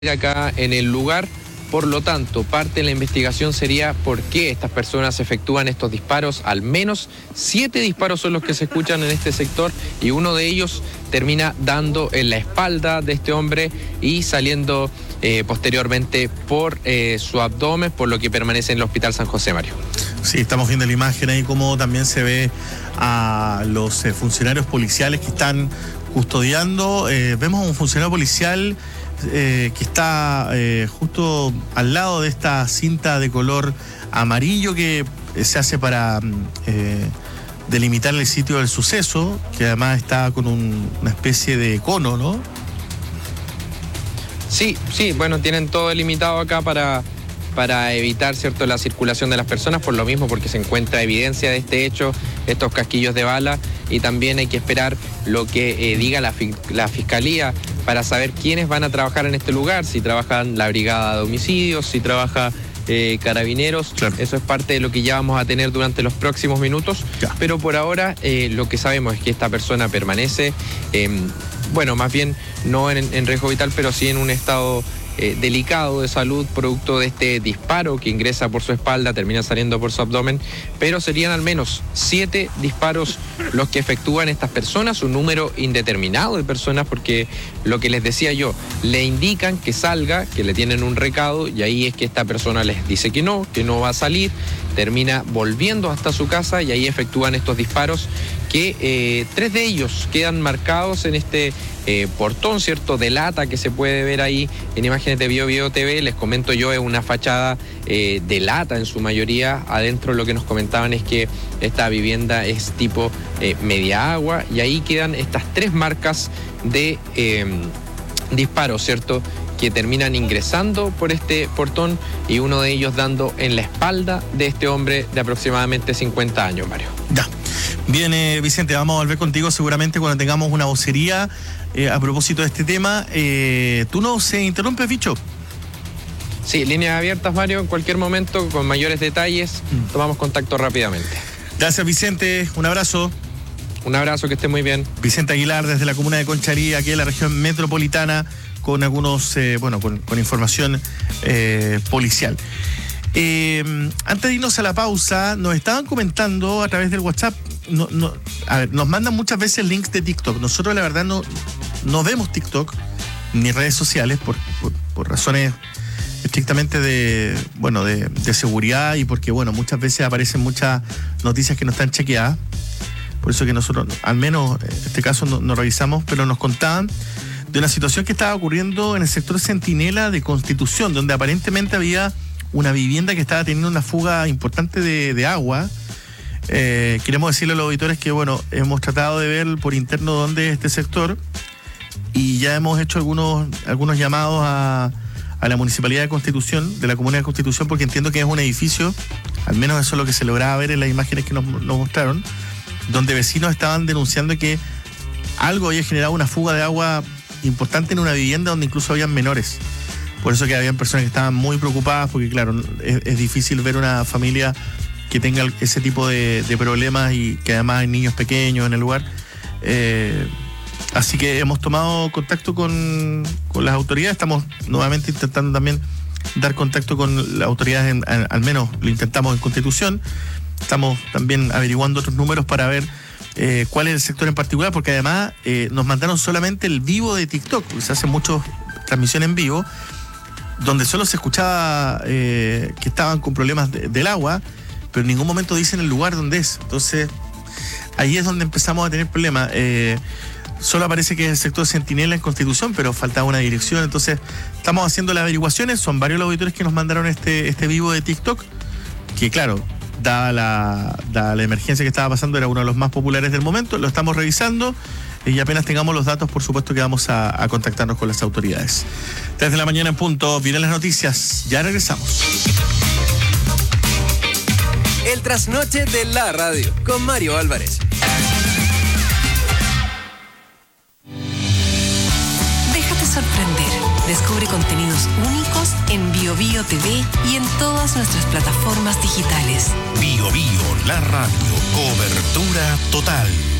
acá en el lugar. Por lo tanto, parte de la investigación sería por qué estas personas efectúan estos disparos. Al menos 7 disparos son los que se escuchan en este sector y uno de ellos termina dando en la espalda de este hombre y saliendo posteriormente por su abdomen, por lo que permanece en el Hospital San José, Mario. Sí, estamos viendo la imagen ahí como también se ve a los funcionarios policiales que están custodiando. Vemos a un funcionario policial que está justo al lado de esta cinta de color amarillo que se hace para delimitar el sitio del suceso, que además está con una especie de cono, ¿no? Sí, bueno, tienen todo delimitado acá para evitar, ¿cierto?, la circulación de las personas, por lo mismo, porque se encuentra evidencia de este hecho, estos casquillos de bala, y también hay que esperar lo que diga la Fiscalía para saber quiénes van a trabajar en este lugar, si trabajan la Brigada de Homicidios, si trabaja Carabineros. Claro. Eso es parte de lo que ya vamos a tener durante los próximos minutos, ya. Pero por ahora lo que sabemos es que esta persona permanece, bueno, más bien no en riesgo vital, pero sí en un estado delicado de salud, producto de este disparo que ingresa por su espalda, termina saliendo por su abdomen, pero serían al menos 7 disparos los que efectúan estas personas, un número indeterminado de personas, porque lo que les decía yo, le indican que salga, que le tienen un recado, y ahí es que esta persona les dice que no va a salir, termina volviendo hasta su casa y ahí efectúan estos disparos que 3 de ellos quedan marcados en este portón, ¿cierto?, de lata que se puede ver ahí en imágenes de BioBio TV. Les comento yo, es una fachada de lata en su mayoría. Adentro lo que nos comentaban es que esta vivienda es tipo media agua, y ahí quedan estas 3 marcas de disparos, ¿cierto?, que terminan ingresando por este portón y uno de ellos dando en la espalda de este hombre de aproximadamente 50 años, Mario. Ya. Bien, Vicente, vamos a volver contigo seguramente cuando tengamos una vocería a propósito de este tema. ¿Tú no se interrumpes, Bicho? Sí, líneas abiertas, Mario, en cualquier momento, con mayores detalles, tomamos contacto rápidamente. Gracias, Vicente, un abrazo. Un abrazo, que esté muy bien. Vicente Aguilar, desde la comuna de Conchalí, aquí en la región metropolitana, con algunos, con información policial. Antes de irnos a la pausa, nos estaban comentando a través del WhatsApp, nos mandan muchas veces links de TikTok. Nosotros la verdad no vemos TikTok ni redes sociales por razones estrictamente de seguridad, y porque muchas veces aparecen muchas noticias que no están chequeadas. Por eso que nosotros, al menos en este caso, no revisamos, pero nos contaban de una situación que estaba ocurriendo en el sector Centinela de Constitución, donde aparentemente había una vivienda que estaba teniendo una fuga importante de agua. Queremos decirle a los auditores que, hemos tratado de ver por interno dónde es este sector, y ya hemos hecho algunos llamados a la Municipalidad de Constitución, de la Comuna de Constitución, porque entiendo que es un edificio, al menos eso es lo que se lograba ver en las imágenes que nos mostraron, donde vecinos estaban denunciando que algo había generado una fuga de agua importante en una vivienda donde incluso habían menores. Por eso que habían personas que estaban muy preocupadas, porque claro, es difícil ver una familia que tenga ese tipo de problemas, y que además hay niños pequeños en el lugar. Así que hemos tomado contacto con las autoridades. Estamos nuevamente intentando también dar contacto con las autoridades, al menos lo intentamos en Constitución. Estamos también averiguando otros números para ver cuál es el sector en particular, porque además nos mandaron solamente el vivo de TikTok. Se hacen muchas transmisiones en vivo donde solo se escuchaba que estaban con problemas del agua, pero en ningún momento dicen el lugar donde es. Entonces ahí es donde empezamos a tener problemas. Solo aparece que es el sector Centinela en Constitución, pero faltaba una dirección. Entonces estamos haciendo las averiguaciones. Son varios los auditores que nos mandaron este vivo de TikTok, que claro, dada la emergencia que estaba pasando, era uno de los más populares del momento. Lo estamos revisando y apenas tengamos los datos, por supuesto que vamos a contactarnos con las autoridades. 3 de la mañana en punto, vienen las noticias, ya regresamos. El trasnoche de la radio, con Mario Álvarez. Déjate sorprender. Descubre contenidos únicos en BioBio TV y en todas nuestras plataformas digitales. BioBio, la radio, cobertura total.